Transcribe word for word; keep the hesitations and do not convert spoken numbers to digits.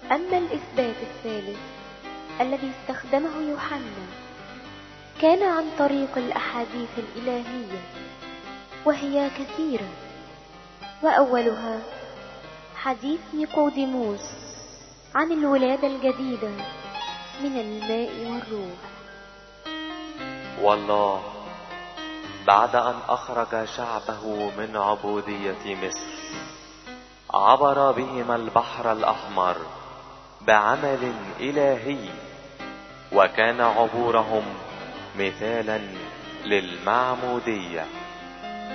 أما الإثبات الثالث الذي استخدمه يوحنا كان عن طريق الأحاديث الإلهية، وهي كثيرة، وأولها حديث نيقوديموس عن الولادة الجديدة من الماء والروح. والله بعد أن أخرج شعبه من عبودية مصر عبر بهم البحر الأحمر بعمل إلهي، وكان عبورهم مثالا للمعمودية.